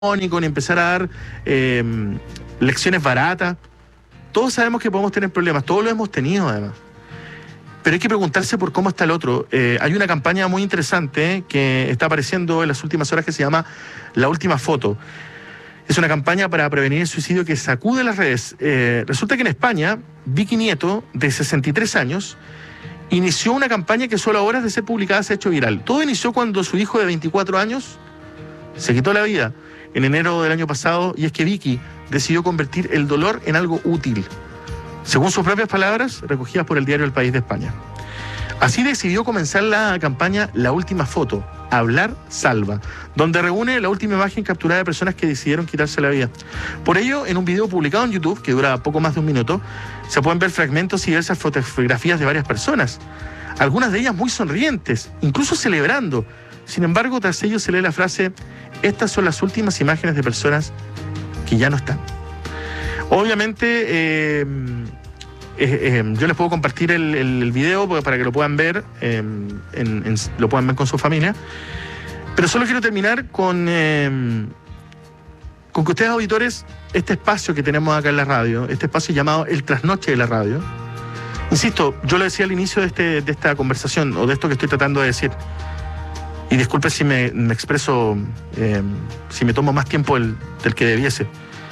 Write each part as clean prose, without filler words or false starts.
ni empezar a dar lecciones baratas. Todos sabemos que podemos tener problemas, todos lo hemos tenido además. Pero hay que preguntarse por cómo está el otro. Hay una campaña muy interesante que está apareciendo en las últimas horas que se llama La Última Foto. Es una campaña para prevenir el suicidio que sacude las redes. Resulta que en España, Vicky Nieto, de 63 años, inició una campaña que solo a horas de ser publicada se ha hecho viral. Todo inició cuando su hijo de 24 años se quitó la vida en enero del año pasado, y es que Vicky decidió convertir el dolor en algo útil, según sus propias palabras, recogidas por el diario El País de España. Así decidió comenzar la campaña La Última Foto, Hablar Salva, donde reúne la última imagen capturada de personas que decidieron quitarse la vida. Por ello, en un video publicado en YouTube, que dura poco más de un minuto, se pueden ver fragmentos y diversas fotografías de varias personas, algunas de ellas muy sonrientes, incluso celebrando. Sin embargo, tras ello se lee la frase: estas son las últimas imágenes de personas que ya no están. Obviamente, yo les puedo compartir el video para que lo puedan ver, lo puedan ver con su familia. Pero solo quiero terminar con que ustedes, auditores, este espacio que tenemos acá en la radio, este espacio llamado El Trasnoche de la Radio, insisto, yo lo decía al inicio de esta conversación, o de esto que estoy tratando de decir, y disculpe si me expreso, si me tomo más tiempo del que debiese.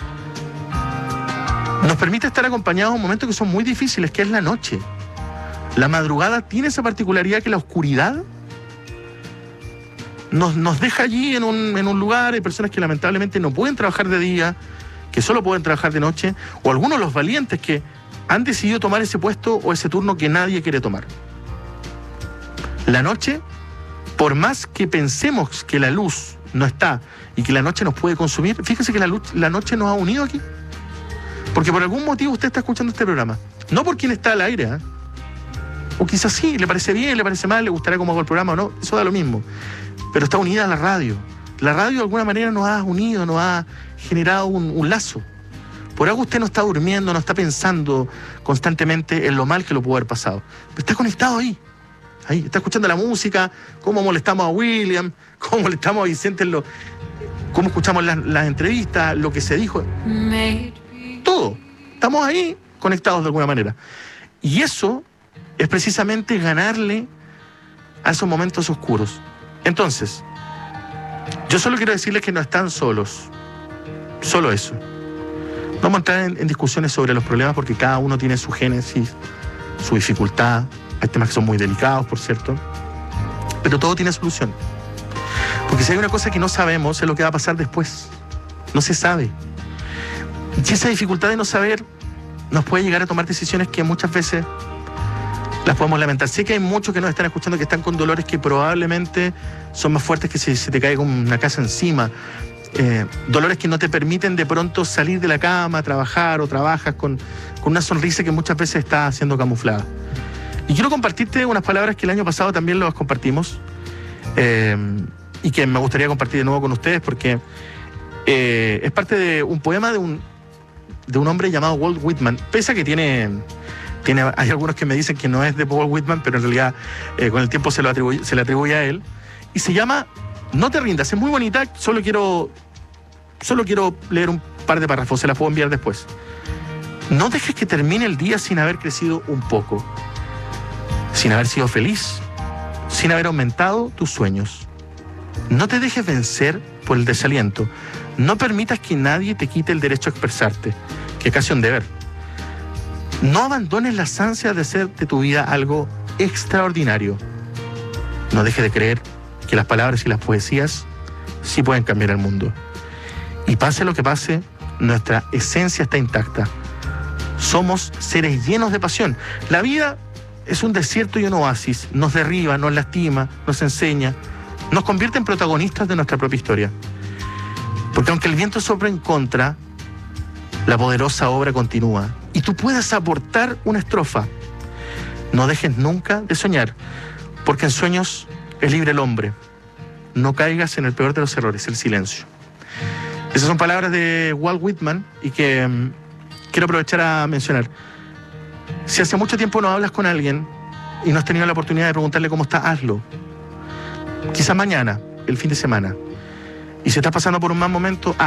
Nos permite estar acompañados en momentos que son muy difíciles, que es la noche. La madrugada tiene esa particularidad que la oscuridad nos deja allí en un lugar. Hay personas que lamentablemente no pueden trabajar de día, que solo pueden trabajar de noche, o algunos, los valientes, que han decidido tomar ese puesto o ese turno que nadie quiere tomar. La noche, por más que pensemos que la luz no está y que la noche nos puede consumir, fíjese que la noche nos ha unido aquí. Porque por algún motivo usted está escuchando este programa. No por quien está al aire, ¿eh? O quizás sí, le parece bien, le parece mal, le gustará cómo hago el programa o no, eso da lo mismo. Pero está unida a la radio. La radio de alguna manera nos ha unido, nos ha generado un lazo. Por algo usted no está durmiendo, no está pensando constantemente en lo mal que lo pudo haber pasado. Pero está conectado ahí. Ahí, está escuchando la música, cómo molestamos a William, cómo molestamos a Vicente, cómo escuchamos las entrevistas, lo que se dijo. Todo. Estamos ahí conectados de alguna manera. Y eso es precisamente ganarle a esos momentos oscuros. Entonces, yo solo quiero decirles que no están solos. Solo eso. No vamos a entrar en discusiones sobre los problemas porque cada uno tiene su génesis, su dificultad. Hay temas que son muy delicados, por cierto. Pero todo tiene solución. Porque si hay una cosa que no sabemos, es lo que va a pasar después. No se sabe. Y esa dificultad de no saber nos puede llegar a tomar decisiones que muchas veces las podemos lamentar. Sé que hay muchos que nos están escuchando que están con dolores que probablemente son más fuertes que si se te cae con una casa encima. Dolores que no te permiten de pronto salir de la cama, trabajar, o trabajas con una sonrisa que muchas veces está siendo camuflada. Y quiero compartirte unas palabras que el año pasado también las compartimos, y que me gustaría compartir de nuevo con ustedes porque es parte de un poema de un hombre llamado Walt Whitman. Pese a que hay algunos que me dicen que no es de Walt Whitman, pero en realidad con el tiempo se le atribuye a él. Y se llama No te rindas. Es muy bonita, solo quiero leer un par de párrafos, se las puedo enviar después. No dejes que termine el día sin haber crecido un poco, sin haber sido feliz, sin haber aumentado tus sueños. No te dejes vencer por el desaliento. No permitas que nadie te quite el derecho a expresarte, que es casi un deber. No abandones las ansias de hacer de tu vida algo extraordinario. No dejes de creer que las palabras y las poesías sí pueden cambiar el mundo. Y pase lo que pase, nuestra esencia está intacta. Somos seres llenos de pasión. La vida es un desierto y un oasis. Nos derriba, nos lastima, nos enseña, nos convierte en protagonistas de nuestra propia historia. Porque aunque el viento sopla en contra, la poderosa obra continúa. Y tú puedes aportar una estrofa. No dejes nunca de soñar, porque en sueños es libre el hombre. No caigas en el peor de los errores, el silencio. Esas son palabras de Walt Whitman y que quiero aprovechar a mencionar. Si hace mucho tiempo no hablas con alguien y no has tenido la oportunidad de preguntarle cómo está, hazlo. Quizás mañana, el fin de semana. Y si estás pasando por un mal momento,